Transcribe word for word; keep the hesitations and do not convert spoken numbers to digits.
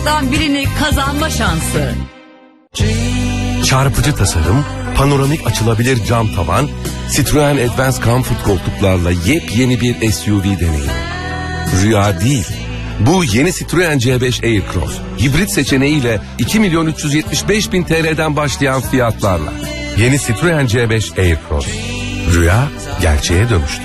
koltuklardan birini kazanma şansı. Çarpıcı tasarım, panoramik açılabilir cam tavan, Citroen Advance Comfort koltuklarla yepyeni bir S U V deneyim. Rüya değil. Bu yeni Citroen C beş Aircross, hibrit seçeneğiyle iki milyon üç yüz yetmiş beş bin T L'den başlayan fiyatlarla. Yeni Citroen C beş Aircross. Rüya gerçeğe dönüştü.